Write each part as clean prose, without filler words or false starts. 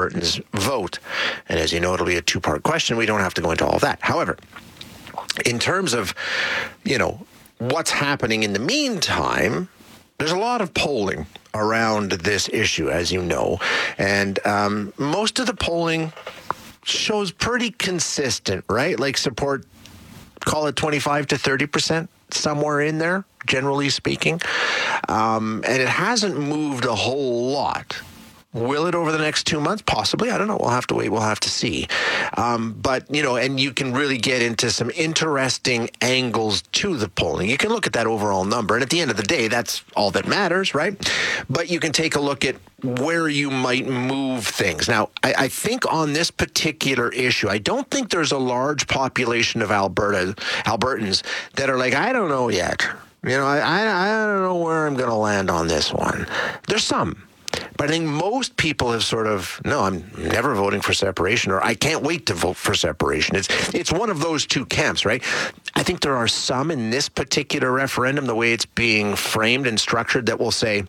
Albertans vote? And as you know, it'll be a two-part question. We don't have to go into all of that. However, in terms of, what's happening in the meantime, there's a lot of polling around this issue, as you know. And most of the polling shows pretty consistent, right? Like support, call it 25 to 30%, somewhere in there, generally speaking. And it hasn't moved a whole lot. Will it over the next 2 months? Possibly. I don't know. We'll have to wait. We'll have to see. But, and you can really get into some interesting angles to the polling. You can look at that overall number. And at the end of the day, that's all that matters, right? But you can take a look at where you might move things. Now, I think on this particular issue, I don't think there's a large population of Albertans that are like, I don't know yet. I don't know where I'm going to land on this one. There's some. But I think most people have sort of, no, I'm never voting for separation, or I can't wait to vote for separation. It's one of those two camps, right? I think there are some in this particular referendum, the way it's being framed and structured, that will say,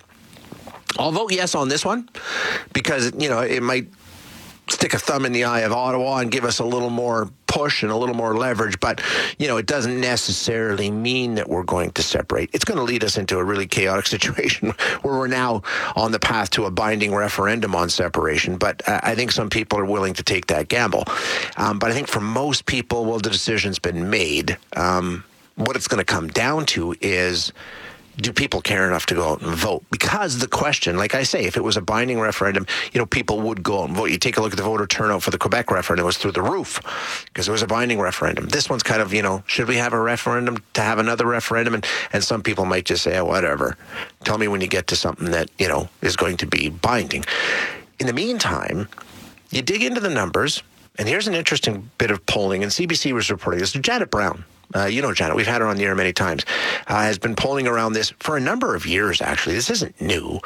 I'll vote yes on this one because, it might stick a thumb in the eye of Ottawa and give us a little more push and a little more leverage. But, it doesn't necessarily mean that we're going to separate. It's going to lead us into a really chaotic situation where we're now on the path to a binding referendum on separation. But I think some people are willing to take that gamble. But I think for most people, well, the decision's been made. What it's going to come down to is, do people care enough to go out and vote? Because the question, like I say, if it was a binding referendum, people would go out and vote. You take a look at the voter turnout for the Quebec referendum, it was through the roof because it was a binding referendum. This one's kind of, should we have a referendum to have another referendum? And some people might just say, whatever. Tell me when you get to something that, is going to be binding. In the meantime, you dig into the numbers, and here's an interesting bit of polling, and CBC was reporting this. Janet Brown. Janet, we've had her on the air many times, has been polling around this for a number of years, actually. This isn't new.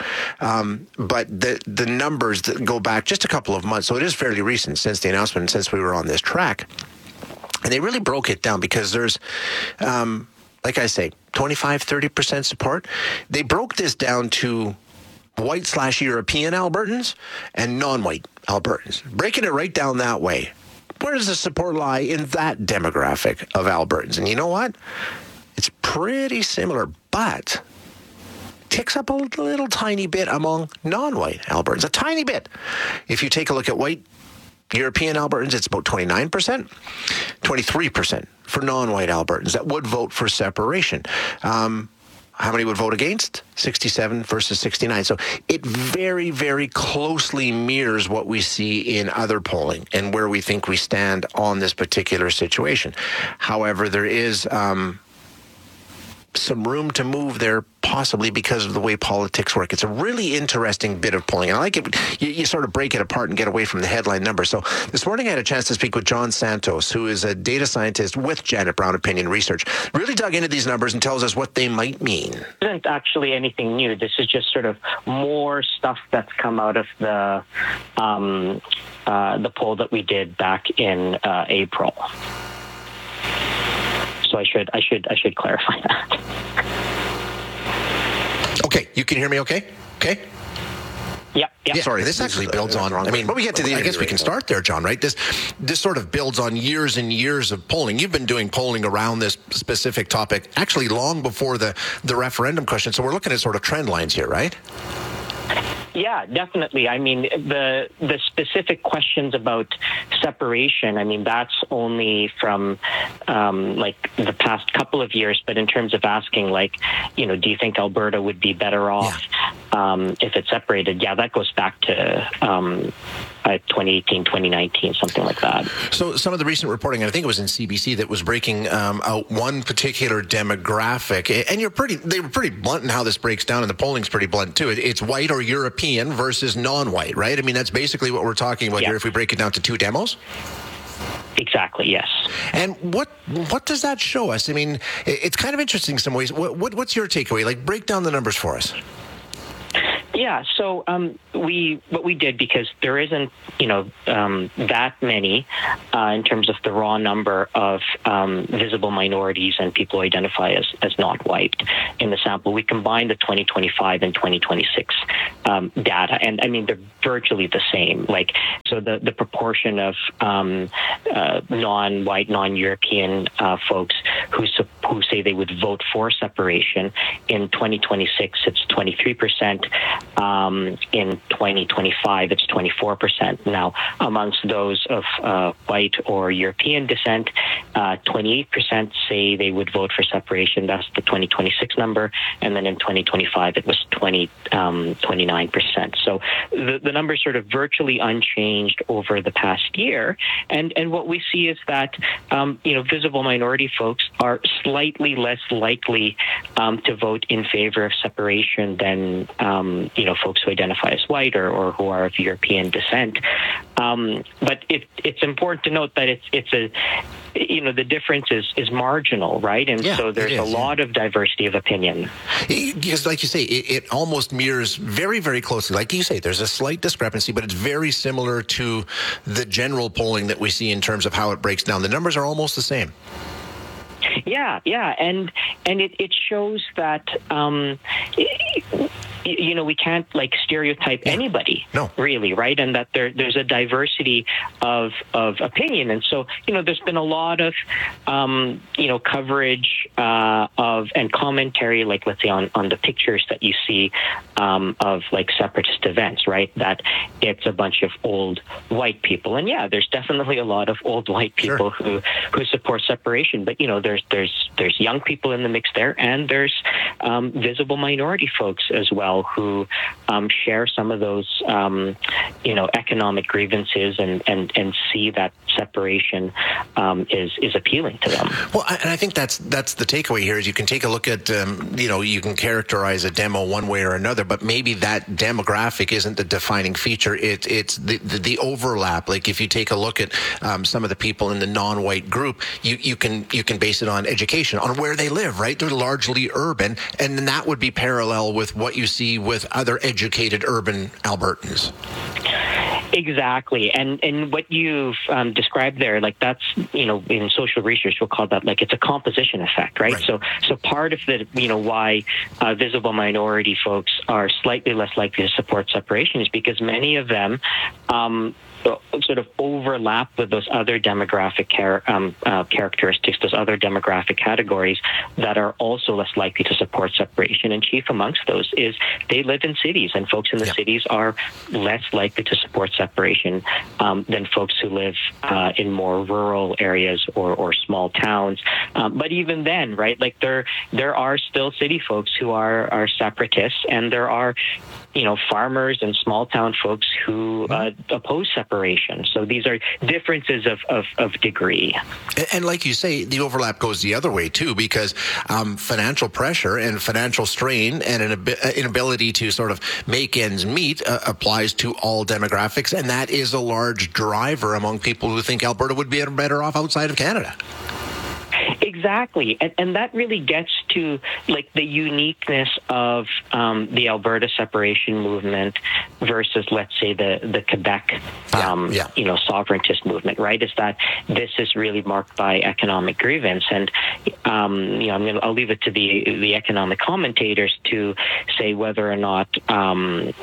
But the numbers that go back just a couple of months, so it is fairly recent since the announcement and since we were on this track. And they really broke it down because there's, like I say, 25, 30% support. They broke this down to white/European Albertans and non-white Albertans, breaking it right down that way. Where does the support lie in that demographic of Albertans? And you know what? It's pretty similar, but ticks up a little tiny bit among non-white Albertans, a tiny bit. If you take a look at white European Albertans, it's about 29%, 23% for non-white Albertans that would vote for separation. How many would vote against? 67 versus 69. So it very, very closely mirrors what we see in other polling and where we think we stand on this particular situation. However, there is some room to move there, possibly because of the way politics work. It's a really interesting bit of polling. And I like it. You sort of break it apart and get away from the headline number. So this morning I had a chance to speak with John Santos, who is a data scientist with Janet Brown Opinion Research. Really dug into these numbers and tells us what they might mean. It isn't actually anything new. This is just sort of more stuff that's come out of the poll that we did back in April. So I should clarify that. Okay, you can hear me okay? Okay. Yeah. Sorry, this actually builds on. When we get to the, I guess we can start there, John. Right? This sort of builds on years and years of polling. You've been doing polling around this specific topic actually long before the referendum question. So we're looking at sort of trend lines here, right? Yeah, definitely. The specific questions about separation, that's only from the past couple of years. But in terms of asking, do you think Alberta would be better off if it's separated? Yeah, that goes back to 2018, 2019, something like that. So some of the recent reporting, I think it was in CBC, that was breaking out one particular demographic. And they were pretty blunt in how this breaks down, and the polling's pretty blunt too. It's white or European versus non-white, right? That's basically what we're talking about here if we break it down to two demos. Exactly, yes. And what does that show us? It's kind of interesting in some ways. What's your takeaway? Break down the numbers for us. Yeah, so what we did, because there isn't that many in terms of the raw number of visible minorities and people who identify as non-white in the sample. We combined the 2025 and 2026 data, and I mean they're virtually the same. Like, so the proportion of non-white, non-European folks who say they would vote for separation in 2026, it's 23%. In 2025, it's 24%. Now, amongst those of white or European descent, 28% say they would vote for separation. That's the 2026 number. And then in 2025, it was 29%. So the numbers sort of virtually unchanged over the past year. And what we see is that, visible minority folks are slightly less likely to vote in favor of separation than, folks who identify as white or who are of European descent. But it's important to note that the difference is marginal, right? And so there's a lot of diversity of opinion. Because, like you say, it almost mirrors very, very closely. Like you say, there's a slight discrepancy, but it's very similar to the general polling that we see in terms of how it breaks down. The numbers are almost the same. Yeah, and it shows that we can't stereotype anybody, really, right? And that there's a diversity of opinion, and so there's been a lot of coverage of and commentary, like let's say on the pictures that you see of separatist events, right? That it's a bunch of old white people, and there's definitely a lot of old white people who support separation, but there's young people in the mix there, and there's visible minority folks as well who share some of those economic grievances and see that separation is appealing to them. Well, and I think that's the takeaway here is you can take a look at you can characterize a demo one way or another, but maybe that demographic isn't the defining feature. It's the overlap. Like if you take a look at some of the people in the non-white group, you can base it on education, on where they live, right? They're largely urban, and that would be parallel with what you see with other educated urban Albertans. Exactly, and what you've described there, that's in social research we'll call that it's a composition effect, right? So part of the why visible minority folks are slightly less likely to support separation is because many of them sort of overlap with those other demographic characteristics, those other demographic categories that are also less likely to support separation. And chief amongst those is they live in cities, and folks in the cities are less likely to support separation than folks who live in more rural areas or small towns. But even then, right, there are still city folks who are separatists, and there are farmers and small town folks who oppose separation. So these are differences of degree. And like you say, the overlap goes the other way too, because financial pressure and financial strain and an inability to sort of make ends meet applies to all demographics, and that is a large driver among people who think Alberta would be better off outside of Canada. Exactly, and that really gets to the uniqueness of the Alberta separation movement versus, let's say, the Quebec, sovereigntist movement. Right? Is that this is really marked by economic grievance, and I'll leave it to the economic commentators to say whether or not the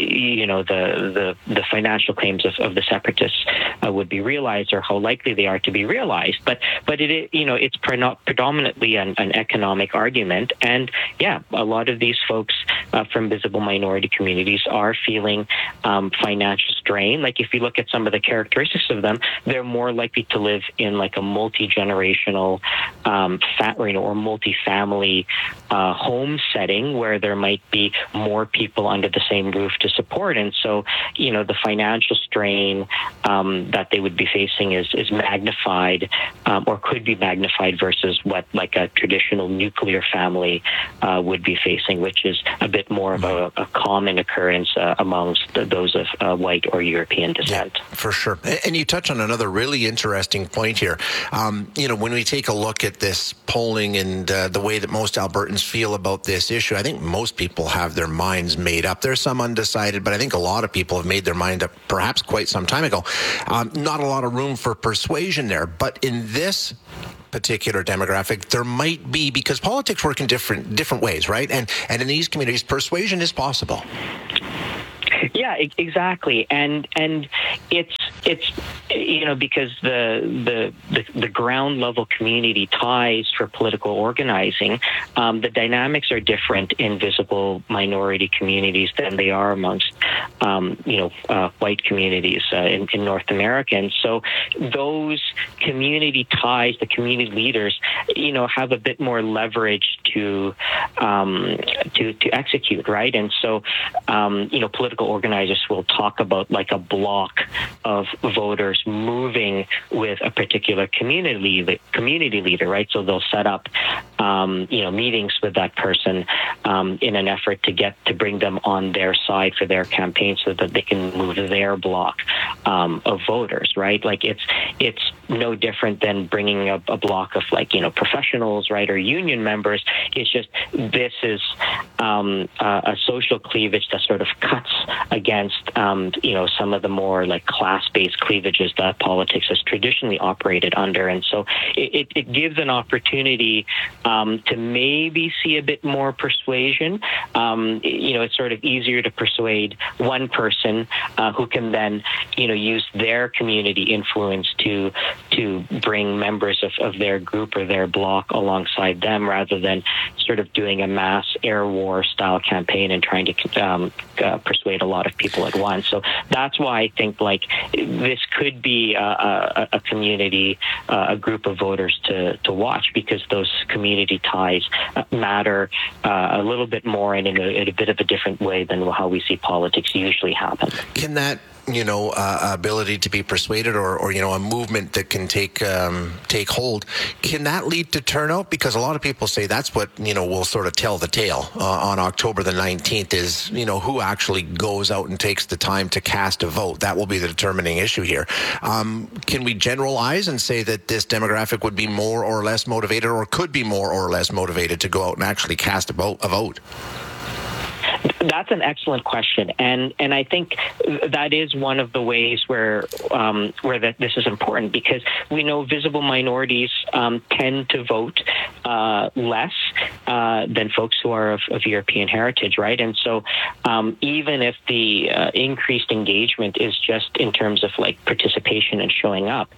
financial claims of the separatists would be realized or how likely they are to be realized. But it's predominantly an economic argument, and a lot of these folks from visible minority communities are feeling financial strain. Like if you look at some of the characteristics of them, they're more likely to live in a multi-generational or multi-family home setting where there might be more people under the same roof to support, and so the financial strain that they would be facing is magnified or could be magnified versus what a traditional nuclear nuclear family would be facing, which is a bit more of a common occurrence amongst those of white or European descent. Yeah, for sure. And you touch on another really interesting point here. When we take a look at this polling and the way that most Albertans feel about this issue, I think most people have their minds made up. There's some undecided, but I think a lot of people have made their mind up perhaps quite some time ago. Not a lot of room for persuasion there. But in this particular demographic, there might be, because politics work in different ways, right? And in these communities, persuasion is possible. Yeah, exactly, and it's because the ground level community ties for political organizing, the dynamics are different in visible minority communities than they are amongst white communities in North America, and so those community ties, the community leaders, have a bit more leverage to execute, right? And so political organizers will talk about like a block of voters moving with a particular community leader, right? So they'll set up meetings with that person in an effort to bring them on their side for their campaign so that they can move their block of voters, right? Like it's no different than bringing a block of professionals, right, or union members. It's just this is a social cleavage that sort of cuts against some of the more like class-based cleavages that politics has traditionally operated under, and so it gives an opportunity to maybe see a bit more persuasion. It's sort of easier to persuade one person who can then use their community influence to bring members of their group or their bloc alongside them, rather than sort of doing a mass air war style campaign and trying to persuade a lot of people at once. So that's why I think this could be a community, a group of voters to watch, because those community ties matter a little bit more and in a bit of a different way than how we see politics usually happen. Can that ability to be persuaded, or a movement that can take hold, can that lead to turnout? Because a lot of people say that's what will sort of tell the tale on October the 19th is who actually goes out and takes the time to cast a vote. That will be the determining issue here. Can we generalize and say that this demographic would be more or less motivated, or could be more or less motivated to go out and actually cast a vote? That's an excellent question, and I think that is one of the ways where this is important, because we know visible minorities tend to vote less than folks who are of European heritage, right? And so even if the increased engagement is just in terms of participation and showing up,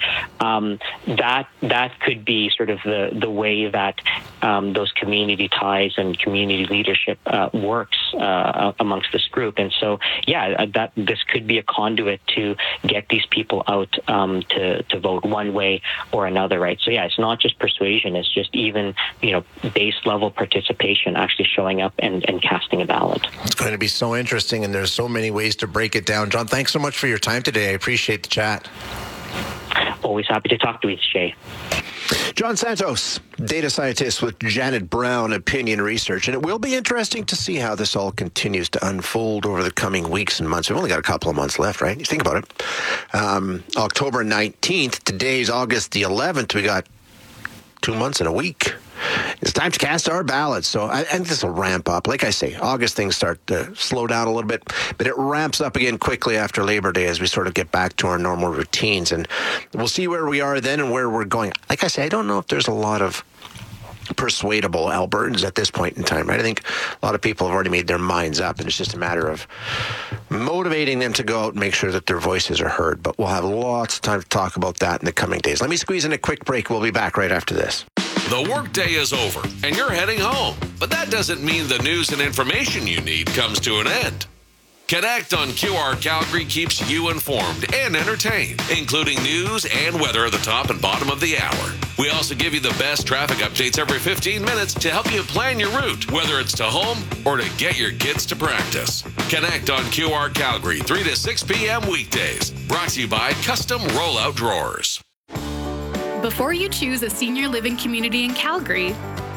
that could be sort of the way that those community ties and community leadership works amongst this group. And so, that this could be a conduit to get these people out to vote one way or another, right? So, it's not just persuasion. It's just even, base level participation, actually showing up and casting a ballot. It's going to be so interesting, and there's so many ways to break it down. John, thanks so much for your time today. I appreciate the chat. Always happy to talk to you, Jay. John Santos, data scientist with Janet Brown Opinion Research. And it will be interesting to see how this all continues to unfold over the coming weeks and months. We've only got a couple of months left, right? You think about it. October 19th, today's August the 11th. We got 2 months and a week. It's time to cast our ballots. So I think this will ramp up. Like I say, August things start to slow down a little bit, but it ramps up again quickly after Labor Day as we sort of get back to our normal routines. And we'll see where we are then and where we're going. Like I say, I don't know if there's a lot of persuadable Albertans at this point in time, right? I think a lot of people have already made their minds up, and it's just a matter of motivating them to go out and make sure that their voices are heard. But we'll have lots of time to talk about that in the coming days. Let me squeeze in a quick break. We'll be back right after this. The workday is over, and you're heading home. But that doesn't mean the news and information you need comes to an end. Connect on QR Calgary keeps you informed and entertained, including news and weather at the top and bottom of the hour. We also give you the best traffic updates every 15 minutes to help you plan your route, whether it's to home or to get your kids to practice. Connect on QR Calgary, 3 to 6 p.m. weekdays. Brought to you by Custom Rollout Drawers. Before you choose a senior living community in Calgary,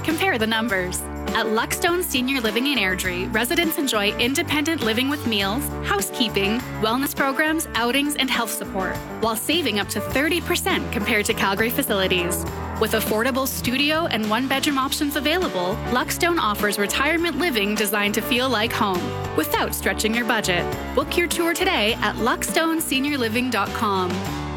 Compare the numbers. At Luckstone Senior Living in Airdrie, residents enjoy independent living with meals, housekeeping, wellness programs, outings, and health support, while saving up to 30% compared to Calgary facilities. With affordable studio and one-bedroom options available, Luckstone offers retirement living designed to feel like home, without stretching your budget. Book your tour today at luckstoneseniorliving.com.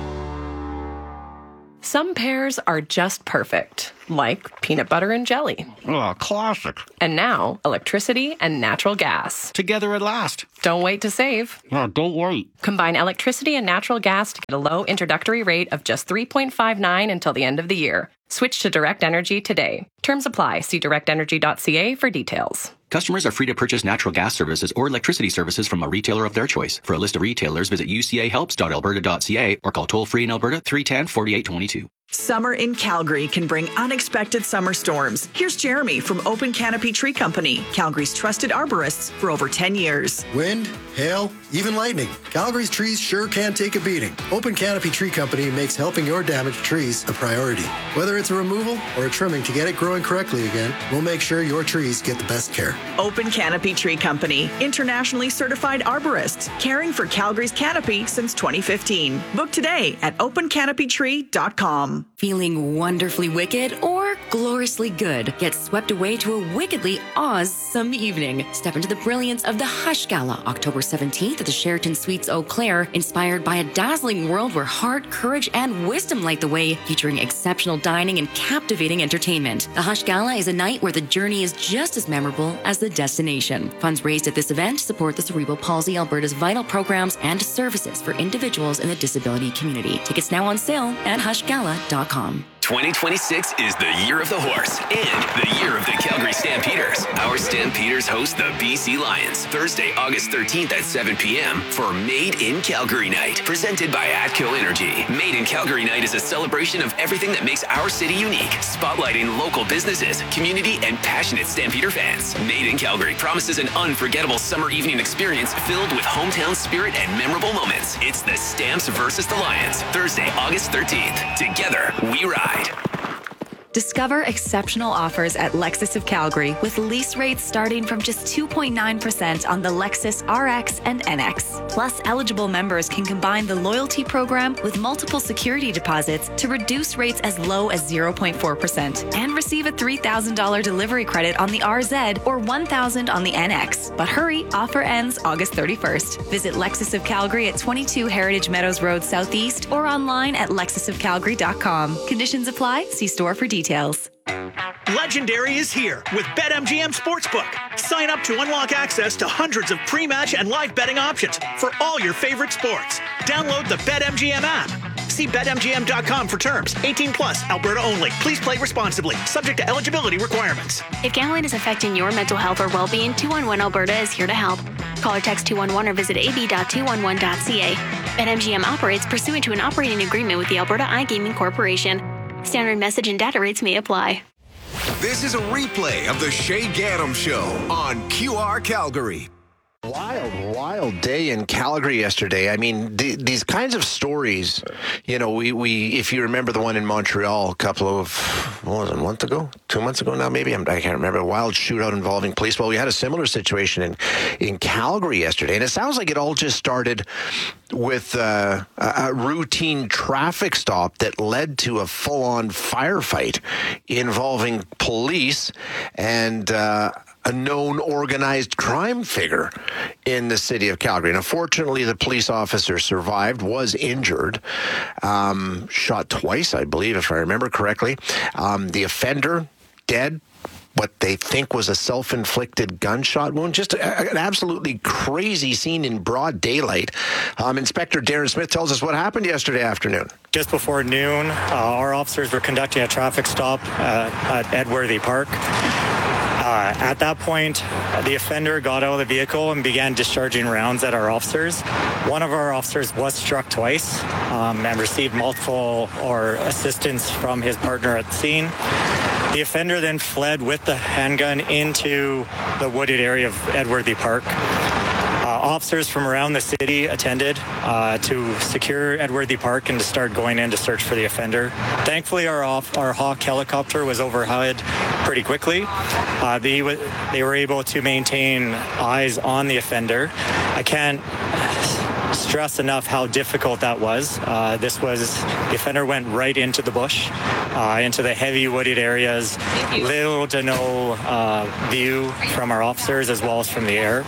Some pairs are just perfect, like peanut butter and jelly. Oh, classic. And now, electricity and natural gas. Together at last. Don't wait to save. Oh, don't wait. Combine electricity and natural gas to get a low introductory rate of just $3.59 until the end of the year. Switch to Direct Energy today. Terms apply. See directenergy.ca for details. Customers are free to purchase natural gas services or electricity services from a retailer of their choice. For a list of retailers, visit ucahelps.alberta.ca or call toll-free in Alberta 310-4822. Summer in Calgary can bring unexpected summer storms. Here's Jeremy from Open Canopy Tree Company, Calgary's trusted arborists for over 10 years. Wind, hail, even lightning. Calgary's trees sure can take a beating. Open Canopy Tree Company makes helping your damaged trees a priority. Whether it's a removal or a trimming to get it growing correctly again, we'll make sure your trees get the best care. Open Canopy Tree Company, internationally certified arborists, caring for Calgary's canopy since 2015. Book today at opencanopytree.com. Feeling wonderfully wicked or gloriously good? Get swept away to a wickedly awesome evening. Step into the brilliance of the Hush Gala, October 17th at the Sheraton Suites Eau Claire, inspired by a dazzling world where heart, courage, and wisdom light the way, featuring exceptional dining and captivating entertainment. The Hush Gala is a night where the journey is just as memorable as the destination. Funds raised at this event support the Cerebral Palsy Alberta's vital programs and services for individuals in the disability community. Tickets now on sale at hushgala.com. 2026 is the year of the horse and the year of the Calgary Stampeders. Our Stampeders host the BC Lions Thursday, August 13th at 7 p.m. for Made in Calgary Night, presented by ATCO Energy. Made in Calgary Night is a celebration of everything that makes our city unique, spotlighting local businesses, community, and passionate Stampeder fans. Made in Calgary promises an unforgettable summer evening experience filled with hometown spirit and memorable moments. It's the Stamps versus the Lions, Thursday, August 13th. Together, we ride. Discover exceptional offers at Lexus of Calgary with lease rates starting from just 2.9% on the Lexus RX and NX. Plus, eligible members can combine the loyalty program with multiple security deposits to reduce rates as low as 0.4% and receive a $3,000 delivery credit on the RZ or $1,000 on the NX. But hurry, offer ends August 31st. Visit Lexus of Calgary at 22 Heritage Meadows Road Southeast or online at lexusofcalgary.com. Conditions apply. See store for details. Legendary is here with BetMGM Sportsbook. Sign up to unlock access to hundreds of pre-match and live betting options for all your favorite sports. Download the BetMGM app. See BetMGM.com for terms. 18 plus, Alberta only. Please play responsibly. Subject to eligibility requirements. If gambling is affecting your mental health or well-being, 211 Alberta is here to help. Call or text 211 or visit ab.211.ca. BetMGM operates pursuant to an operating agreement with the Alberta iGaming Corporation. Standard message and data rates may apply. This is a replay of the Shay Gaddam Show on QR Calgary. Wild day in Calgary yesterday. I mean, these kinds of stories, you know, we if you remember the one in Montreal a couple of, what was it, a month ago? 2 months ago now, maybe? I can't remember. A wild shootout involving police. Well, we had a similar situation in Calgary yesterday. And it sounds like it all just started with a routine traffic stop that led to a full-on firefight involving police and a known organized crime figure in the city of Calgary. And unfortunately, the police officer survived, was injured, shot twice, I believe, if I remember correctly. The offender, dead. What they think was a self-inflicted gunshot wound. Just an absolutely crazy scene in broad daylight. Inspector Darren Smith tells us what happened yesterday afternoon. Just before noon, our officers were conducting a traffic stop at Edworthy Park. At that point, the offender got out of the vehicle and began discharging rounds at our officers. One of our officers was struck twice and received multiple assistance from his partner at the scene. The offender then fled with the handgun into the wooded area of Edworthy Park. Officers from around the city attended to secure Edworthy Park and to start going in to search for the offender. Thankfully, our Hawk helicopter was overhead pretty quickly. They were able to maintain eyes on the offender. I can't stress enough how difficult that was. The offender went right into the bush, into the heavy wooded areas, little to no view from our officers as well as from the air.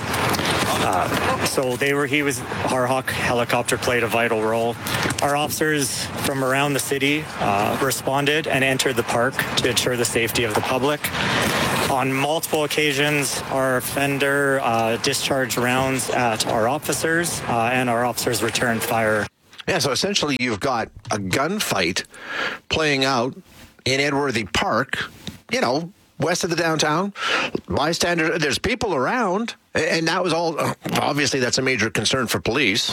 Our Hawk helicopter played a vital role. Our officers from around the city responded and entered the park to ensure the safety of the public. On multiple occasions, our offender discharged rounds at our officers, and our officers returned fire. Yeah, so essentially you've got a gunfight playing out in Edworthy Park, west of the downtown. Bystanders, there's people around, and that was all, obviously that's a major concern for police.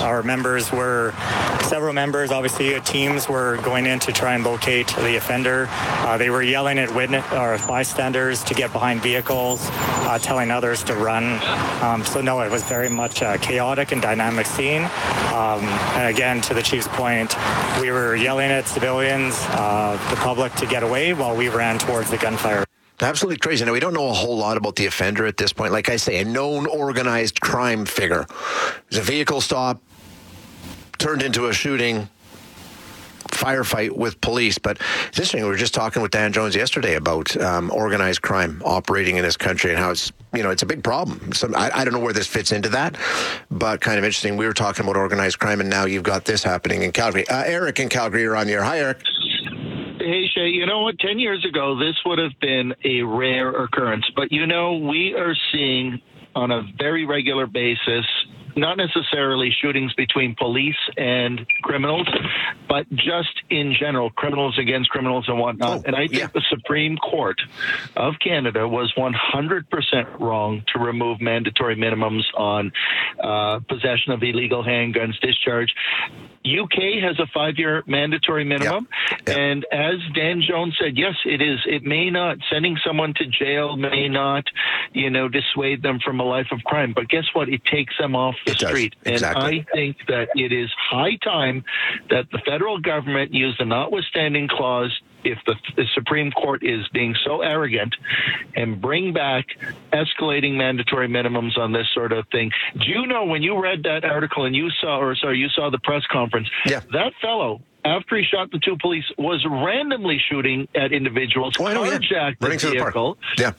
Several members, obviously teams were going in to try and locate the offender. They were yelling at bystanders to get behind vehicles, telling others to run. It was very much a chaotic and dynamic scene. And again, to the chief's point, we were yelling at civilians, the public to get away while we ran towards the gunfire. Absolutely crazy. Now, we don't know a whole lot about the offender at this point. Like I say, a known organized crime figure. There's a vehicle stop, turned into a shooting, firefight with police. But it's interesting. We were just talking with Dan Jones yesterday about organized crime operating in this country and how it's a big problem. I don't know where this fits into that, but kind of interesting. We were talking about organized crime, and now you've got this happening in Calgary. Eric in Calgary, you're on the air. Hi, Eric. Hey, Shay, you know what? 10 years ago, this would have been a rare occurrence. But, we are seeing on a very regular basis, not necessarily shootings between police and criminals, but just in general, criminals against criminals and whatnot. And I think the Supreme Court of Canada was 100% wrong to remove mandatory minimums on possession of illegal handguns, discharge. UK has a 5-year mandatory minimum. Yep. And as Dan Jones said, yes, it is. It may not, sending someone to jail may not, dissuade them from a life of crime. But guess what? It takes them off the street. Exactly. And I think that it is high time that the federal government use the notwithstanding clause if the Supreme Court is being so arrogant and bring back escalating mandatory minimums on this sort of thing. Do you know when you read that article and you saw the press conference, that fellow, after he shot the two police, was randomly shooting at individuals, carjacked the vehicle.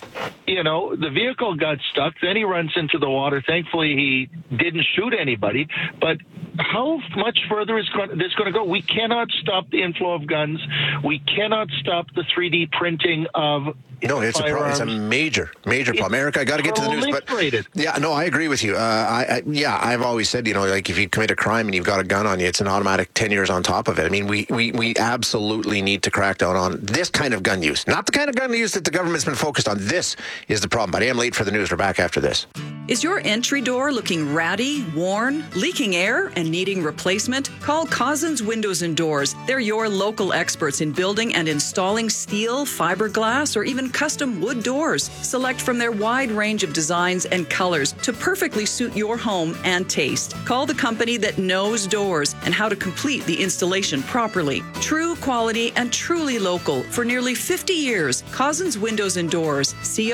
The vehicle got stuck. Then he runs into the water. Thankfully, he didn't shoot anybody. But how much further is this going to go? We cannot stop the inflow of guns. We cannot stop the 3D printing of it's firearms. It's a major problem. Eric, I got to get to the news. But I agree with you. I've always said, like if you commit a crime and you've got a gun on you, it's an automatic 10 years on top of it. I mean, we absolutely need to crack down on this kind of gun use. Not the kind of gun use that the government's been focused on. This is the problem. But I am late for the news. We're back after this. Is your entry door looking ratty, worn, leaking air, and needing replacement? Call Cousins Windows and Doors. They're your local experts in building and installing steel, fiberglass, or even custom wood doors. Select from their wide range of designs and colors to perfectly suit your home and taste. Call the company that knows doors and how to complete the installation properly. True quality and truly local for nearly 50 years. Cousins Windows and Doors.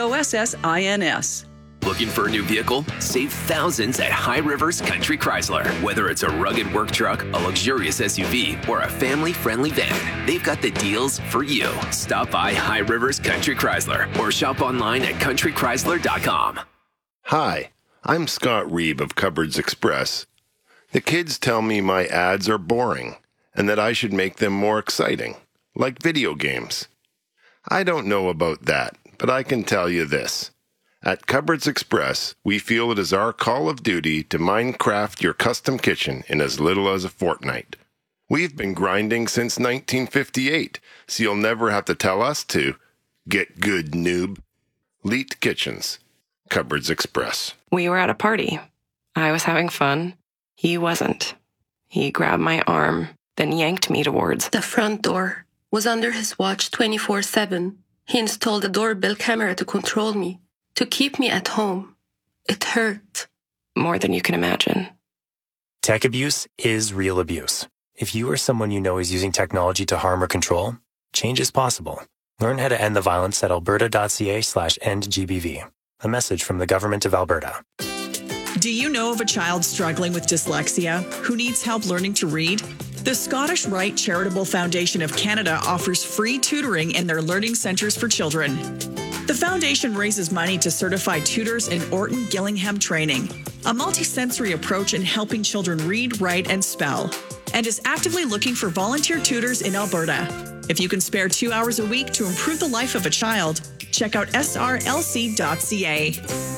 COSSINS. Looking for a new vehicle? Save thousands at High Rivers Country Chrysler. Whether it's a rugged work truck, a luxurious SUV, or a family-friendly van, they've got the deals for you. Stop by High Rivers Country Chrysler or shop online at countrychrysler.com. Hi, I'm Scott Reeb of Cupboards Express. The kids tell me my ads are boring and that I should make them more exciting, like video games. I don't know about that, but I can tell you this. At Cupboards Express, we feel it is our call of duty to Minecraft your custom kitchen in as little as a fortnight. We've been grinding since 1958, so you'll never have to tell us to get good, noob. Leet Kitchens, Cupboards Express. We were at a party. I was having fun. He wasn't. He grabbed my arm, then yanked me towards the front door. Was under his watch 24/7. He installed a doorbell camera to control me, to keep me at home. It hurt. more than you can imagine. Tech abuse is real abuse. If you or someone you know is using technology to harm or control, change is possible. Learn how to end the violence at alberta.ca/endgbv. A message from the Government of Alberta. Do you know of a child struggling with dyslexia who needs help learning to read? The Scottish Rite Charitable Foundation of Canada offers free tutoring in their learning centres for children. The foundation raises money to certify tutors in Orton Gillingham training, a multisensory approach in helping children read, write, and spell, and is actively looking for volunteer tutors in Alberta. If you can spare 2 hours a week to improve the life of a child, check out srlc.ca.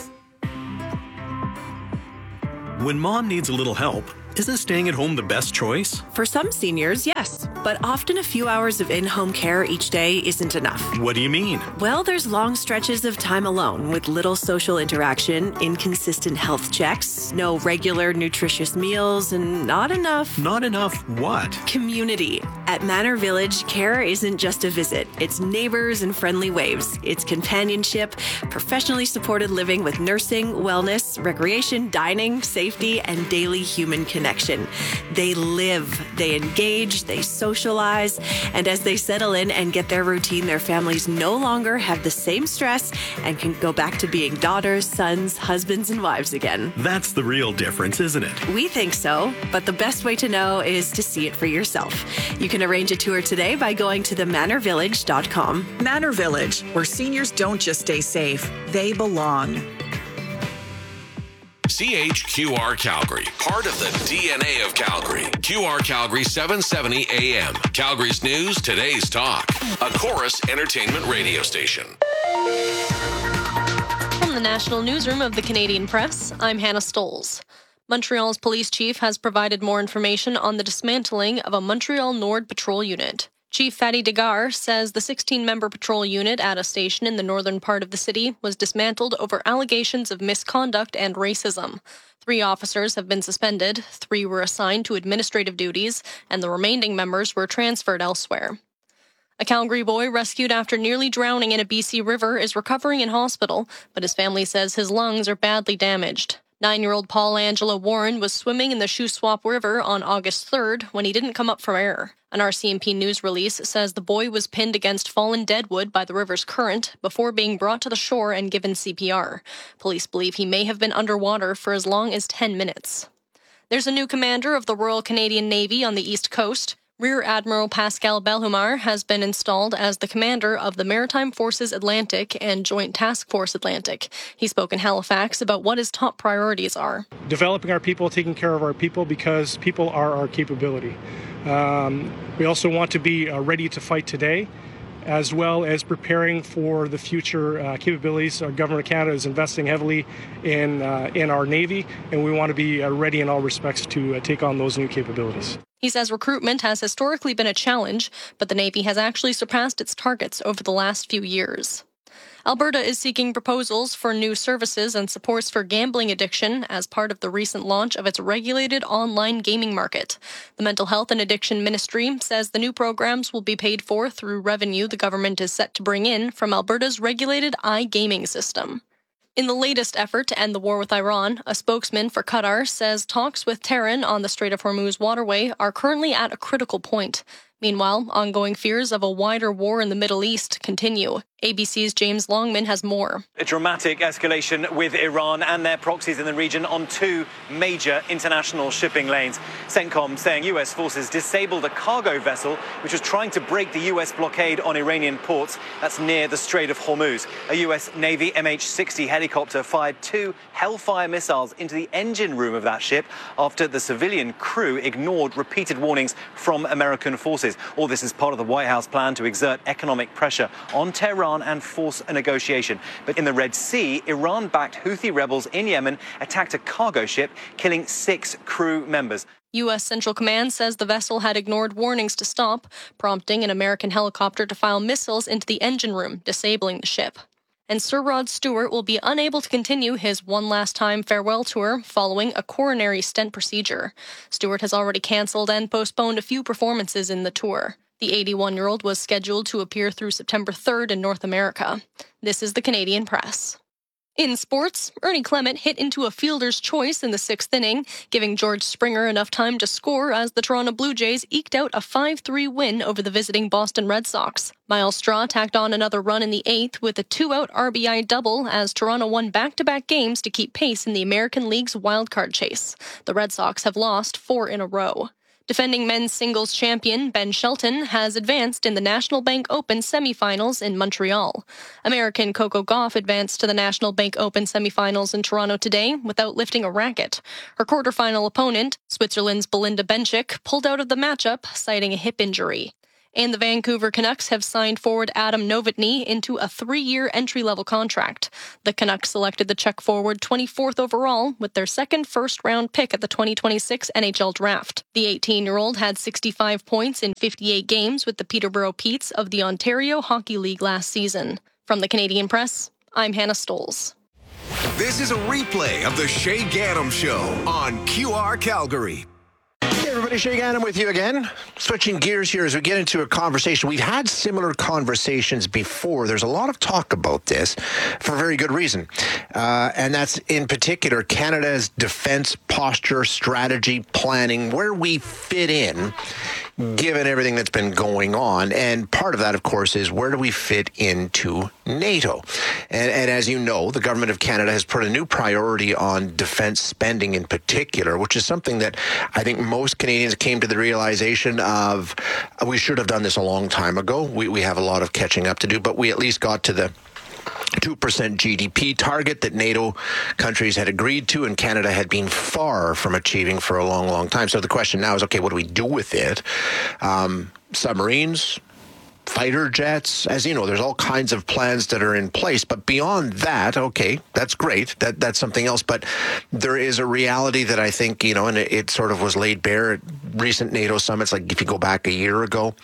When mom needs a little help, isn't staying at home the best choice? For some seniors, yes. But often a few hours of in-home care each day isn't enough. What do you mean? Well, there's long stretches of time alone with little social interaction, inconsistent health checks, no regular nutritious meals, and not enough... Not enough what? Community. At Manor Village, care isn't just a visit. It's neighbors and friendly waves. It's companionship, professionally supported living with nursing, wellness, recreation, dining, safety, and daily human connection. They live, they engage, they socialize, and as they settle in and get their routine, their families no longer have the same stress and can go back to being daughters, sons, husbands, and wives again. That's the real difference, isn't it? We think so, but the best way to know is to see it for yourself. You can arrange a tour today by going to themanorvillage.com. Manor Village, where seniors don't just stay safe, they belong. CHQR Calgary, part of the DNA of Calgary. QR Calgary 770 AM. Calgary's news, today's talk. A Chorus Entertainment radio station. From the National Newsroom of the Canadian Press, I'm Hannah Stolz. Montreal's police chief has provided more information on the dismantling of a Montreal Nord patrol unit. Chief Fatty Degar says the 16-member patrol unit at a station in the northern part of the city was dismantled over allegations of misconduct and racism. 3 officers have been suspended, 3 were assigned to administrative duties, and the remaining members were transferred elsewhere. A Calgary boy rescued after nearly drowning in a BC river is recovering in hospital, but his family says his lungs are badly damaged. 9-year-old Paul Angelo Warren was swimming in the Shuswap River on August 3rd when he didn't come up from air. An RCMP news release says the boy was pinned against fallen deadwood by the river's current before being brought to the shore and given CPR. Police believe he may have been underwater for as long as 10 minutes. There's a new commander of the Royal Canadian Navy on the East Coast. Rear Admiral Pascal Belhumar has been installed as the commander of the Maritime Forces Atlantic and Joint Task Force Atlantic. He spoke in Halifax about what his top priorities are. Developing our people, taking care of our people, because people are our capability. We also want to be ready to fight today, as well as preparing for the future capabilities. Our Government of Canada is investing heavily in our Navy, and we want to be ready in all respects to take on those new capabilities. He says recruitment has historically been a challenge, but the Navy has actually surpassed its targets over the last few years. Alberta is seeking proposals for new services and supports for gambling addiction as part of the recent launch of its regulated online gaming market. The Mental Health and Addiction Ministry says the new programs will be paid for through revenue the government is set to bring in from Alberta's regulated iGaming system. In the latest effort to end the war with Iran, a spokesman for Qatar says talks with Tehran on the Strait of Hormuz waterway are currently at a critical point. Meanwhile, ongoing fears of a wider war in the Middle East continue. ABC's James Longman has more. A dramatic escalation with Iran and their proxies in the region on 2 major international shipping lanes. CENTCOM saying U.S. forces disabled a cargo vessel which was trying to break the U.S. blockade on Iranian ports. That's near the Strait of Hormuz. A U.S. Navy MH-60 helicopter fired 2 Hellfire missiles into the engine room of that ship after the civilian crew ignored repeated warnings from American forces. All this is part of the White House plan to exert economic pressure on Tehran and force a negotiation. But in the Red Sea, Iran-backed Houthi rebels in Yemen attacked a cargo ship, killing 6 crew members. U.S. Central Command says the vessel had ignored warnings to stop, prompting an American helicopter to fire missiles into the engine room, disabling the ship. And Sir Rod Stewart will be unable to continue his one last time farewell tour following a coronary stent procedure. Stewart has already cancelled and postponed a few performances in the tour. The 81-year-old was scheduled to appear through September 3rd in North America. This is the Canadian Press. In sports, Ernie Clement hit into a fielder's choice in the 6th inning, giving George Springer enough time to score as the Toronto Blue Jays eked out a 5-3 win over the visiting Boston Red Sox. Miles Straw tacked on another run in the 8th with a 2-out RBI double as Toronto won back-to-back games to keep pace in the American League's wildcard chase. The Red Sox have lost 4 in a row. Defending men's singles champion Ben Shelton has advanced in the National Bank Open semifinals in Montreal. American Coco Gauff advanced to the National Bank Open semifinals in Toronto today without lifting a racket. Her quarterfinal opponent, Switzerland's Belinda Bencic, pulled out of the matchup, citing a hip injury. And the Vancouver Canucks have signed forward Adam Novotny into a 3-year entry-level contract. The Canucks selected the Czech forward 24th overall with their second first-round pick at the 2026 NHL Draft. The 18-year-old had 65 points in 58 games with the Peterborough Petes of the Ontario Hockey League last season. From the Canadian Press, I'm Hannah Stoles. This is a replay of the Shay Gaddam Show on QR Calgary. Hey everybody, Shay Gaddam with you again. Switching gears here as we get into a conversation. We've had similar conversations before. There's a lot of talk about this for a very good reason. And that's in particular Canada's defense posture, strategy, planning, where we fit in given everything that's been going on. And part of that, of course, is where do we fit into NATO? And as you know, the government of Canada has put a new priority on defense spending in particular, which is something that I think most Canadians came to the realization of we should have done this a long time ago. We have a lot of catching up to do, but we at least got to the 2% GDP target that NATO countries had agreed to and Canada had been far from achieving for a long, long time. So the question now is, okay, what do we do with it? Submarines, fighter jets, as you know, there's all kinds of plans that are in place. But beyond that, okay, that's great. That's something else. But there is a reality that I think, you know, and it sort of was laid bare at recent NATO summits, like if you go back a year ago,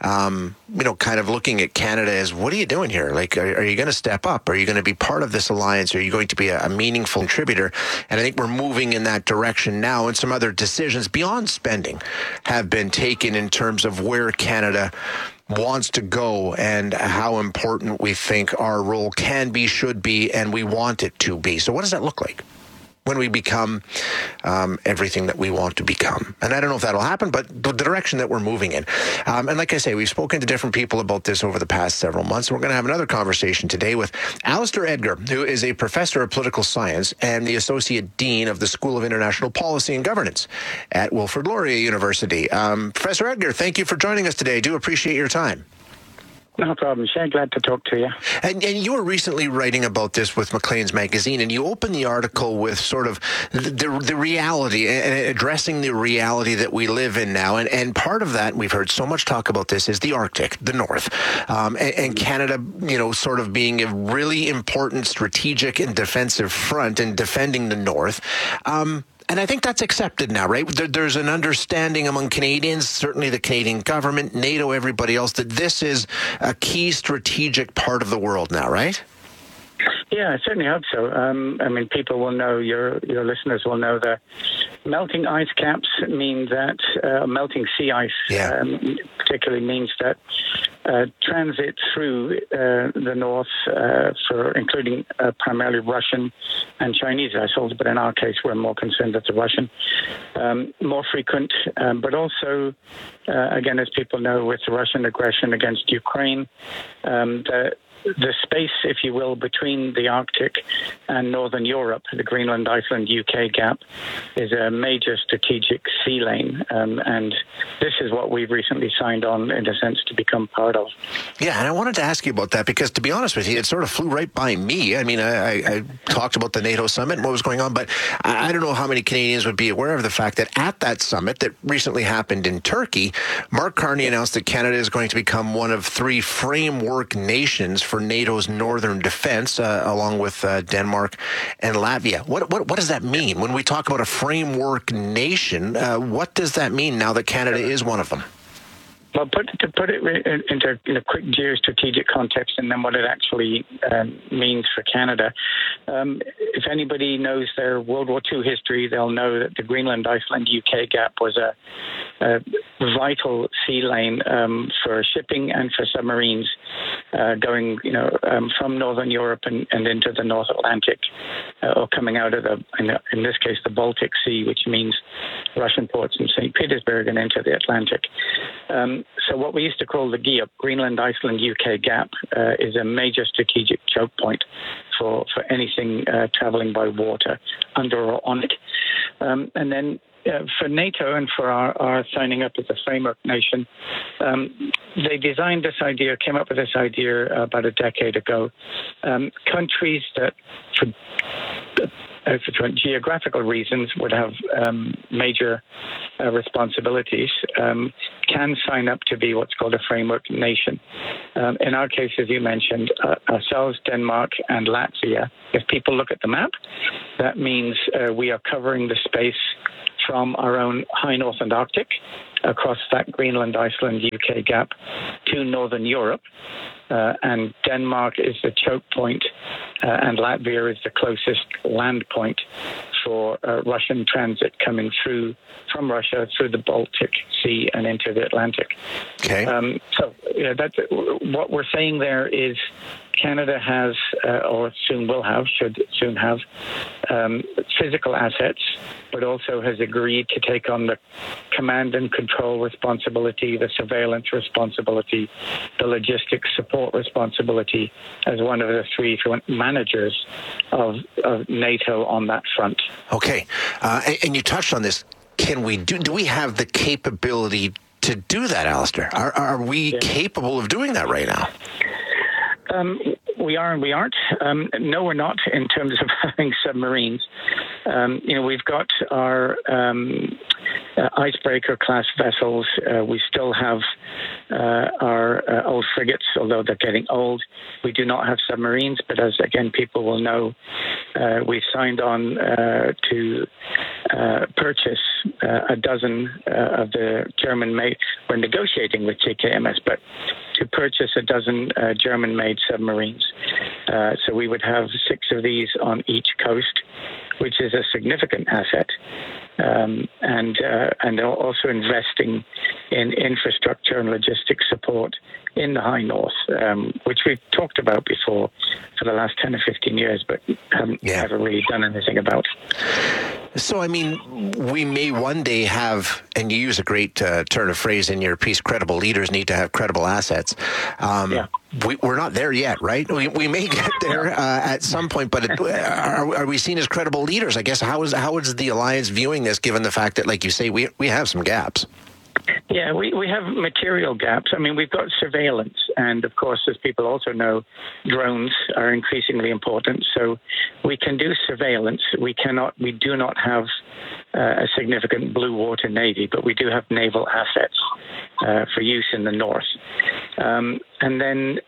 you know, kind of looking at Canada as, what are you doing here? Like, are you going to step up? Are you going to be part of this alliance? Are you going to be a meaningful contributor? And I think we're moving in that direction now. And some other decisions beyond spending have been taken in terms of where Canada wants to go and how important we think our role can be, should be, and we want it to be. So what does that look like when we become everything that we want to become? And I don't know if that'll happen, but the direction that we're moving in. And like I say, we've spoken to different people about this over the past several months. We're going to have another conversation today with Alistair Edgar, who is a professor of political science and the associate dean of the School of International Policy and Governance at Wilfrid Laurier University. Professor Edgar, thank you for joining us today. I do appreciate your time. No problem, Shane. Glad to talk to you. And you were recently writing about this with Maclean's magazine, and you opened the article with sort of the reality and addressing the reality that we live in now. And part of that, we've heard so much talk about this, is the Arctic, the North, and Canada, you know, sort of being a really important strategic and defensive front in defending the North. And I think that's accepted now, right? There's an understanding among Canadians, certainly the Canadian government, NATO, everybody else, that this is a key strategic part of the world now, right? Yeah, I certainly hope so. I mean, people will know, your listeners will know that melting ice caps mean that melting sea ice particularly means that transit through the North, for including primarily Russian and Chinese vessels, but in our case, we're more concerned with the Russian, more frequent, but also, again, as people know, with the Russian aggression against Ukraine, the space, if you will, between the Arctic and Northern Europe, the Greenland, Iceland, UK gap, is a major strategic sea lane. And this is what we've recently signed on, in a sense, to become part of. Yeah, and I wanted to ask you about that because, to be honest with you, it sort of flew right by me. I mean, I talked about the NATO summit and what was going on, but I don't know how many Canadians would be aware of the fact that at that summit that recently happened in Turkey, Mark Carney announced that Canada is going to become one of 3 framework nations for NATO's northern defense, along with Denmark and Latvia. What does that mean? When we talk about a framework nation, what does that mean now that Canada is one of them? Well, to put it into quick geostrategic context, and then what it actually means for Canada. If anybody knows their World War II history, they'll know that the Greenland-Iceland-UK gap was a vital sea lane for shipping and for submarines going, from Northern Europe and into the North Atlantic, or coming out of in this case, the Baltic Sea, which means Russian ports in St. Petersburg and into the Atlantic. So what we used to call the GIUP, Greenland-Iceland-UK gap, is a major strategic choke point for anything traveling by water, under or on it. And then for NATO and for our signing up as a framework nation, they came up with this idea about a decade ago. Countries that, for geographical reasons, would have major responsibilities, can sign up to be what's called a framework nation. In our case, as you mentioned, ourselves, Denmark, and Latvia. If people look at the map, that means we are covering the space from our own high north and Arctic across that Greenland-Iceland-UK gap to Northern Europe. And Denmark is the choke point, and Latvia is the closest land point for Russian transit coming from Russia through the Baltic Sea and into the Atlantic. Okay. That's what we're saying there is Canada has, or should soon have, physical assets, but also has agreed to take on the command and control responsibility, the surveillance responsibility, the logistics support responsibility as one of the three managers of NATO on that front. Okay. And you touched on this. Do we have the capability to do that, Alistair? Are we capable of doing that right now? We are and we aren't. No, we're not in terms of having submarines. We've got our icebreaker class vessels. We still have our old frigates, although they're getting old. We do not have submarines, but as again people will know, we signed on to purchase a dozen of the German-made. We're negotiating with JKMS, but to purchase a dozen German-made submarines. So we would have 6 of these on each coast, which is a significant asset. And also investing in infrastructure and logistics support in the High North, which we've talked about before for the last 10 or 15 years, but haven't ever really done anything about. So, I mean, we may one day have, and you use a great turn of phrase in your piece, credible leaders need to have credible assets. We're not there yet, right? We may get there at some point, but are we seen as credible leaders? I guess how is the Alliance viewing this, given the fact that, like you say, we have some gaps? Yeah, we have material gaps. I mean, we've got surveillance. And, of course, as people also know, drones are increasingly important. So we can do surveillance. We do not have a significant blue water navy, but we do have naval assets for use in the north. And then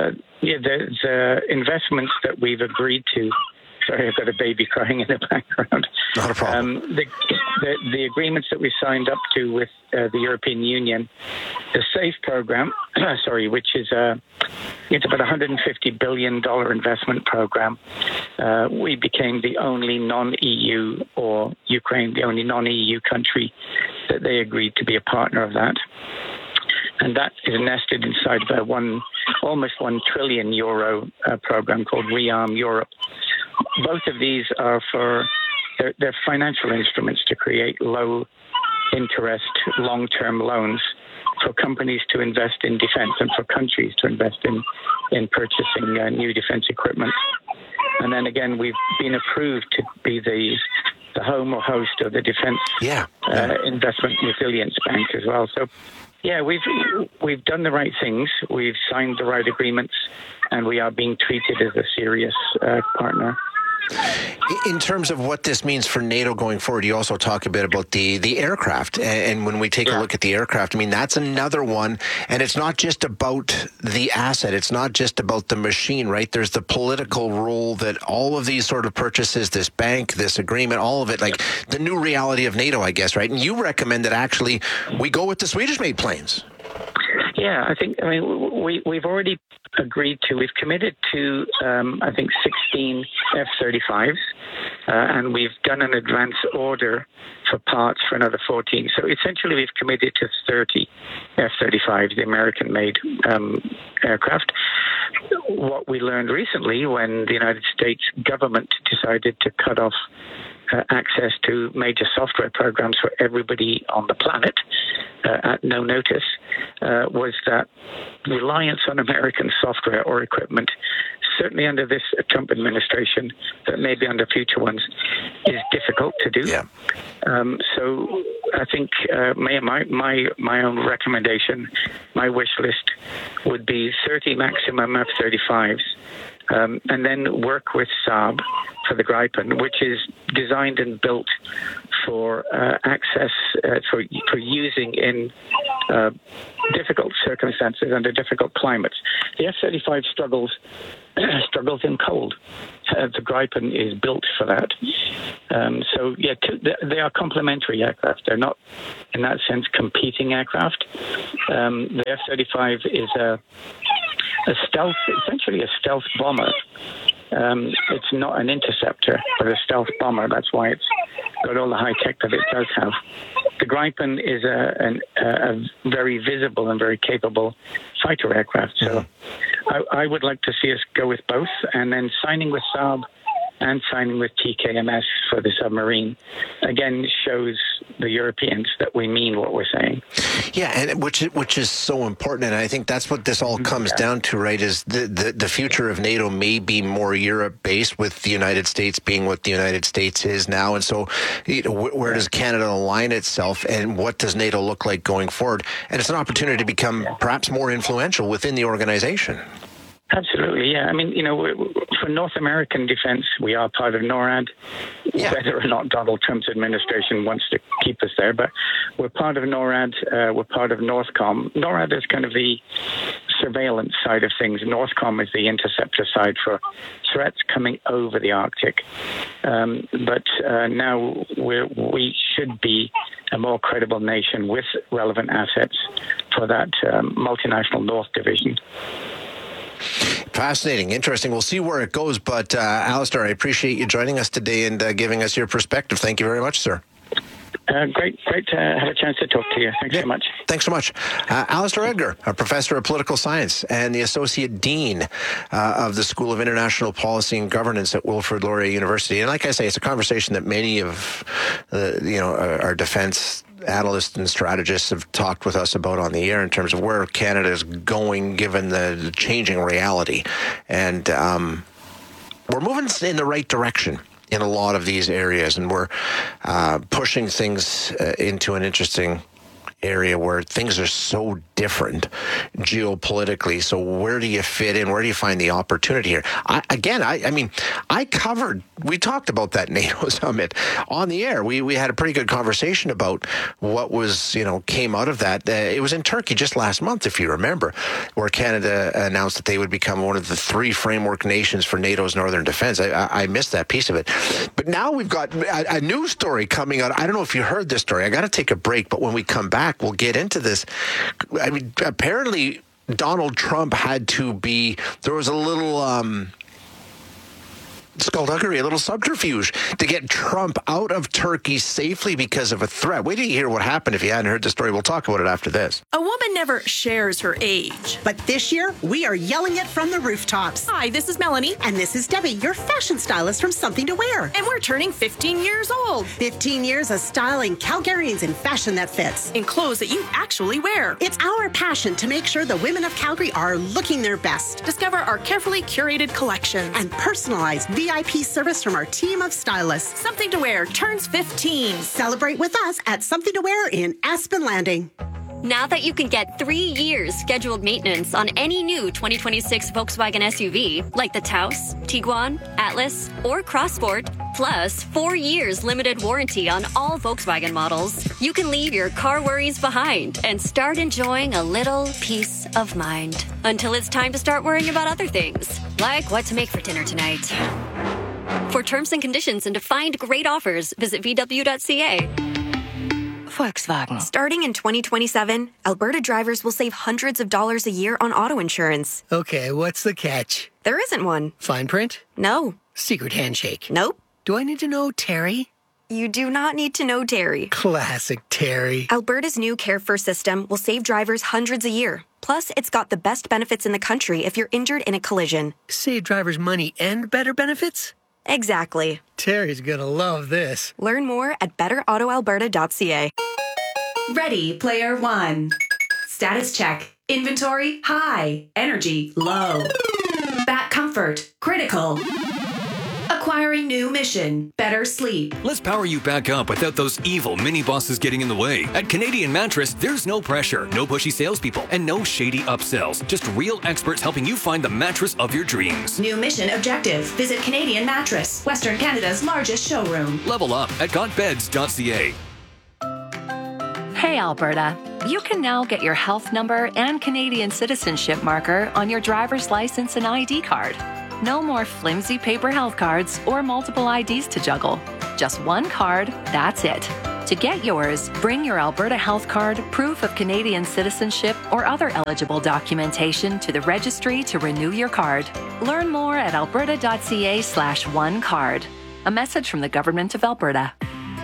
the investments that we've agreed to. Sorry, I've got a baby crying in the background. Not a problem. The agreements that we signed up to with the European Union, the SAFE program, which is it's about $150 billion investment program. We became the only non-EU, or Ukraine, the only non-EU country that they agreed to be a partner of that. And that is nested inside of almost €1 trillion program called ReArm Europe. Both of these are they're financial instruments to create low interest, long-term loans for companies to invest in defense and for countries to invest in purchasing new defense equipment. And then again, we've been approved to be the home or host of the Defense Investment Resilience Bank as well. So, yeah, we've done the right things. We've signed the right agreements, and we are being treated as a serious partner. In terms of what this means for NATO going forward, you also talk a bit about the aircraft. And when we take a look at the aircraft, I mean, that's another one. And it's not just about the asset. It's not just about the machine, right? There's the political role that all of these sort of purchases, this bank, this agreement, all of it, like the new reality of NATO, I guess, right? And you recommend that actually we go with the Swedish-made planes. Yeah, I mean, we've already we've committed to, 16 F-35s, and we've done an advance order for parts for another 14. So essentially, we've committed to 30 F-35s, the American-made aircraft. What we learned recently when the United States government decided to cut off access to major software programs for everybody on the planet at no notice was that reliance on American software or equipment, certainly under this Trump administration, but maybe under future ones, is difficult to do. Yeah. So I think my own recommendation, my wish list would be 30 maximum F-35s. And then work with Saab for the Gripen, which is designed and built for access, for using in difficult circumstances under difficult climates. The F-35 struggles in cold. The Gripen is built for that. They are complementary aircraft. They're not, in that sense, competing aircraft. The F-35 is essentially a stealth bomber. It's not an interceptor, but a stealth bomber. That's why it's got all the high tech that it does have. The Gripen is a very visible and very capable fighter aircraft. So I would like to see us go with both, and then signing with Saab and signing with TKMS for the submarine, again, shows the Europeans that we mean what we're saying. Yeah, and which is so important, and I think that's what this all comes down to, right, is the future of NATO may be more Europe-based, with the United States being what the United States is now, and so where does Canada align itself, and what does NATO look like going forward? And it's an opportunity to become perhaps more influential within the organization. Absolutely, yeah. I mean, for North American defense, we are part of NORAD, whether or not Donald Trump's administration wants to keep us there. But we're part of NORAD. We're part of NORTHCOM. NORAD is kind of the surveillance side of things. NORTHCOM is the interceptor side for threats coming over the Arctic. But now we should be a more credible nation with relevant assets for that multinational North Division. Fascinating, interesting. We'll see where it goes. But Alistair, I appreciate you joining us today and giving us your perspective. Thank you very much, sir. Great to have a chance to talk to you. Thanks so much. Thanks so much. Alistair Edgar, a professor of political science and the associate dean of the School of International Policy and Governance at Wilfrid Laurier University. And like I say, it's a conversation that many of our defense analysts and strategists have talked with us about on the air in terms of where Canada is going given the changing reality. And we're moving in the right direction in a lot of these areas, and we're pushing things into an interesting area where things are so different geopolitically. So where do you fit in? Where do you find the opportunity here? We talked about that NATO summit on the air. We had a pretty good conversation about what was, came out of that. It was in Turkey just last month, if you remember, where Canada announced that they would become one of the 3 framework nations for NATO's northern defense. I missed that piece of it. But now we've got a new story coming out. I don't know if you heard this story. I got to take a break, but when we come back, we'll get into this. I mean, apparently Donald Trump there was a little skullduggery, a little subterfuge to get Trump out of Turkey safely because of a threat. Wait till you hear what happened if you hadn't heard the story. We'll talk about it after this. A woman never shares her age. But this year, we are yelling it from the rooftops. Hi, this is Melanie. And this is Debbie, your fashion stylist from Something to Wear. And we're turning 15 years old. 15 years of styling Calgarians in fashion that fits. In clothes that you actually wear. It's our passion to make sure the women of Calgary are looking their best. Discover our carefully curated collections. And personalized VIP service from our team of stylists. Something to Wear turns 15. Celebrate with us at Something to Wear in Aspen Landing. Now that you can get 3 years scheduled maintenance on any new 2026 Volkswagen SUV, like the Taos, Tiguan, Atlas, or Crossport, plus 4 years limited warranty on all Volkswagen models, you can leave your car worries behind and start enjoying a little peace of mind. Until it's time to start worrying about other things, like what to make for dinner tonight. For terms and conditions and to find great offers, visit VW.ca. Volkswagen. Starting in 2027, Alberta drivers will save hundreds of dollars a year on auto insurance. Okay, what's the catch? There isn't one. Fine print? No. Secret handshake? Nope. Do I need to know Terry? You do not need to know Terry. Classic Terry. Alberta's new Care First system will save drivers hundreds a year. Plus, it's got the best benefits in the country if you're injured in a collision. Save drivers money and better benefits? Exactly. Terry's gonna love this. Learn more at betterautoalberta.ca. Ready, player one. Status check. Inventory, high. Energy, low. Back comfort, critical. Acquiring new mission, better sleep. Let's power you back up without those evil mini-bosses getting in the way. At Canadian Mattress, there's no pressure, no pushy salespeople, and no shady upsells. Just real experts helping you find the mattress of your dreams. New mission objective. Visit Canadian Mattress, Western Canada's largest showroom. Level up at gotbeds.ca. Hey, Alberta. You can now get your health number and Canadian citizenship marker on your driver's license and ID card. No more flimsy paper health cards or multiple IDs to juggle. Just one card, that's it. To get yours, bring your Alberta Health Card, proof of Canadian citizenship, or other eligible documentation to the registry to renew your card. Learn more at alberta.ca/onecard. A message from the Government of Alberta.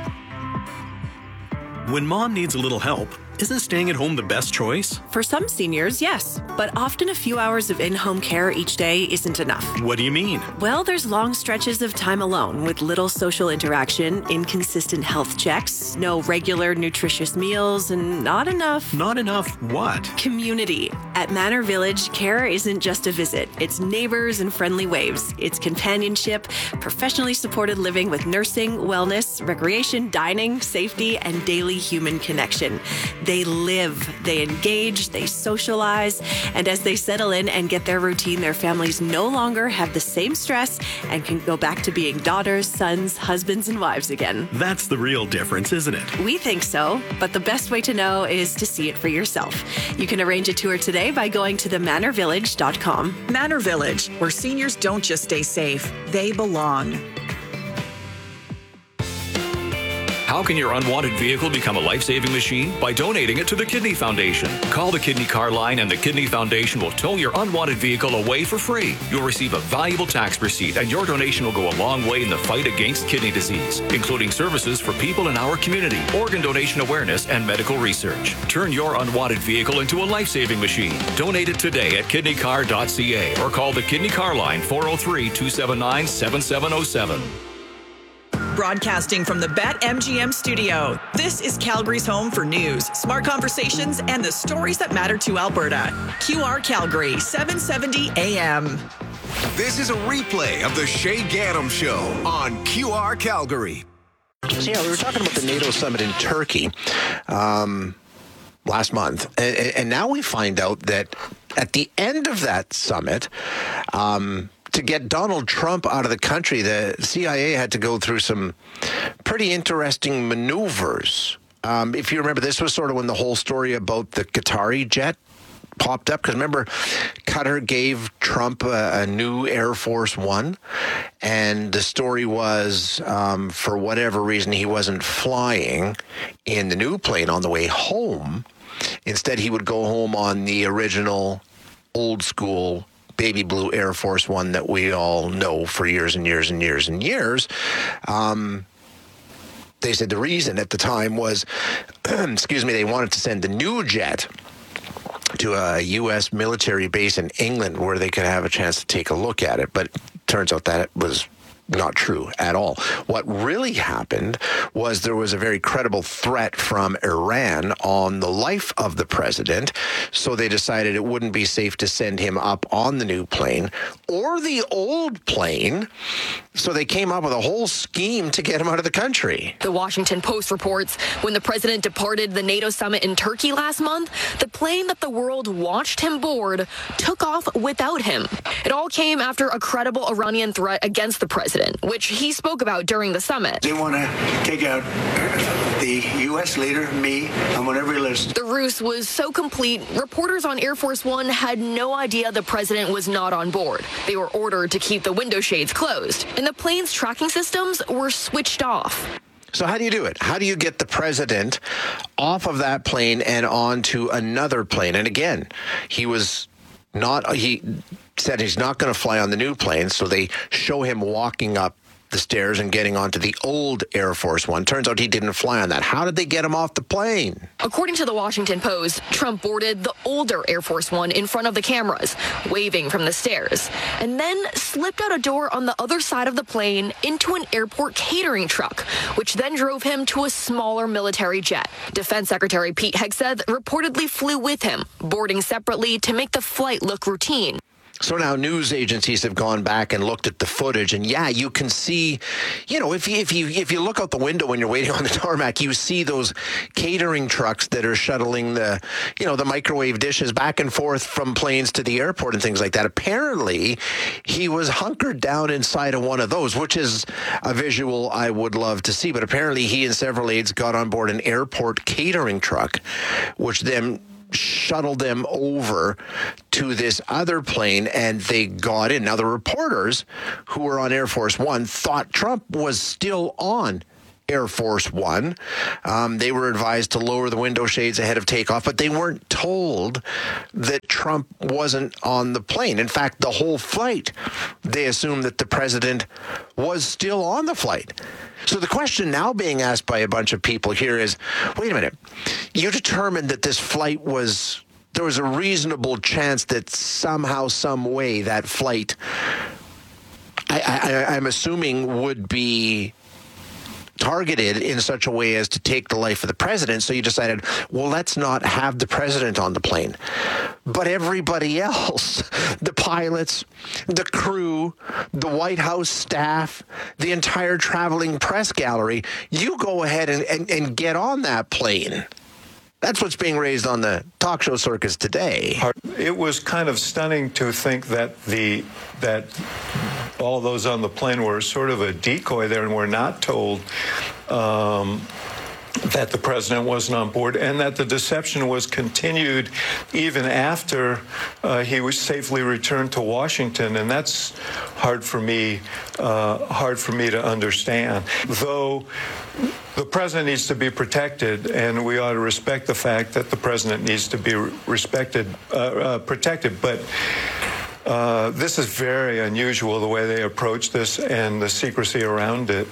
When mom needs a little help, isn't staying at home the best choice? For some seniors, yes. But often a few hours of in-home care each day isn't enough. What do you mean? Well, there's long stretches of time alone with little social interaction, inconsistent health checks, no regular nutritious meals, and not enough... Not enough what? Community. At Manor Village, care isn't just a visit. It's neighbors and friendly waves. It's companionship, professionally supported living with nursing, wellness, recreation, dining, safety, and daily human connection. They live, they engage, they socialize, and as they settle in and get their routine, their families no longer have the same stress and can go back to being daughters, sons, husbands, and wives again. That's the real difference, isn't it? We think so, but the best way to know is to see it for yourself. You can arrange a tour today by going to themanorvillage.com. Manor Village, where seniors don't just stay safe, they belong. How can your unwanted vehicle become a life-saving machine? By donating it to the Kidney Foundation. Call the Kidney Car Line and the Kidney Foundation will tow your unwanted vehicle away for free. You'll receive a valuable tax receipt and your donation will go a long way in the fight against kidney disease, including services for people in our community, organ donation awareness, and medical research. Turn your unwanted vehicle into a life-saving machine. Donate it today at kidneycar.ca or call the Kidney Car Line 403-279-7707. Broadcasting from the BetMGM studio, this is Calgary's home for news, smart conversations, and the stories that matter to Alberta. QR Calgary, 770 AM. This is a replay of the Shay Gaddam Show on QR Calgary. So, yeah, we were talking about the NATO summit in Turkey last month, and now we find out that at the end of that summit, to get Donald Trump out of the country, the CIA had to go through some pretty interesting maneuvers. If you remember, this was sort of when the whole story about the Qatari jet popped up. Because remember, Qatar gave Trump a new Air Force One, and the story was, for whatever reason, he wasn't flying in the new plane on the way home. Instead, he would go home on the original, old school baby blue Air Force One that we all know for years and years and years and years. They said the reason at the time was, they wanted to send the new jet to a U.S. military base in England where they could have a chance to take a look at it. But it turns out that it was not true at all. What really happened was there was a very credible threat from Iran on the life of the president, so they decided it wouldn't be safe to send him up on the new plane or the old plane, so they came up with a whole scheme to get him out of the country. The Washington Post reports when the president departed the NATO summit in Turkey last month, the plane that the world watched him board took off without him. It all came after a credible Iranian threat against the president, which he spoke about during the summit. They want to take out the U.S. leader, me, and whatever he lists. The ruse was so complete, reporters on Air Force One had no idea the president was not on board. They were ordered to keep the window shades closed, and the plane's tracking systems were switched off. So how do you do it? How do you get the president off of that plane and onto another plane? And again, he said he's not going to fly on the new plane, so they show him walking up the stairs and getting onto the old Air Force One. Turns out he didn't fly on that. How did they get him off the plane? According to the Washington Post, Trump boarded the older Air Force One in front of the cameras, waving from the stairs, and then slipped out a door on the other side of the plane into an airport catering truck, which then drove him to a smaller military jet. Defense Secretary Pete Hegseth reportedly flew with him, boarding separately to make the flight look routine. So now news agencies have gone back and looked at the footage, and yeah, you can see, if you look out the window when you're waiting on the tarmac, you see those catering trucks that are shuttling the microwave dishes back and forth from planes to the airport and things like that. Apparently, he was hunkered down inside of one of those, which is a visual I would love to see. But apparently, he and several aides got on board an airport catering truck, which then shuttled them over to this other plane, and they got in. Now, the reporters who were on Air Force One thought Trump was still on Air Force One. They were advised to lower the window shades ahead of takeoff, but they weren't told that Trump wasn't on the plane. In fact, the whole flight, they assumed that the president was still on the flight. So the question now being asked by a bunch of people here is, wait a minute, you determined that this flight there was a reasonable chance that somehow, some way, that flight, I'm assuming, would be targeted in such a way as to take the life of the president. So you decided, well, let's not have the president on the plane. But everybody else, the pilots, the crew, the White House staff, the entire traveling press gallery, you go ahead and get on that plane. That's what's being raised on the talk show circus today. It was kind of stunning to think that all those on the plane were sort of a decoy there and were not told that the president wasn't on board, and that the deception was continued even after he was safely returned to Washington. And that's hard for me to understand. Though the president needs to be protected, and we ought to respect the fact that the president needs to be protected. But this is very unusual, the way they approach this and the secrecy around it.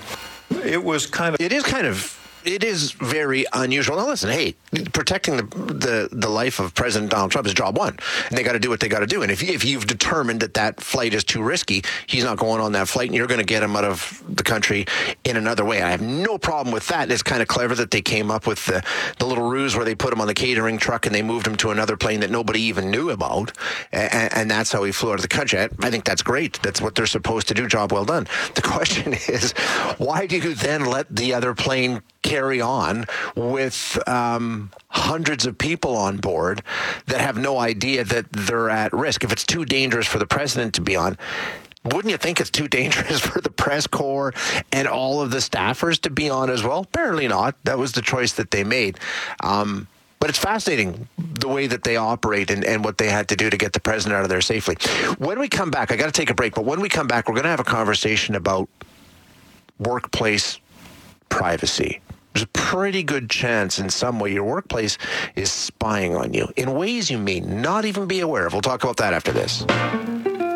It is very unusual. Now, listen, hey, protecting the life of President Donald Trump is job one, and they got to do what they got to do. And if you've determined that flight is too risky, he's not going on that flight, and you're going to get him out of the country in another way. I have no problem with that. It's kind of clever that they came up with the little ruse where they put him on the catering truck and they moved him to another plane that nobody even knew about, and that's how he flew out of the country. I think that's great. That's what they're supposed to do. Job well done. The question is, why do you then let the other plane carry on with hundreds of people on board that have no idea that they're at risk? If it's too dangerous for the president to be on, wouldn't you think it's too dangerous for the press corps and all of the staffers to be on as well? Apparently not. That was the choice that they made. But it's fascinating the way that they operate and what they had to do to get the president out of there safely. When we come back, I got to take a break, but when we come back, we're going to have a conversation about workplace privacy. There's a pretty good chance in some way your workplace is spying on you in ways you may not even be aware of. We'll talk about that after this.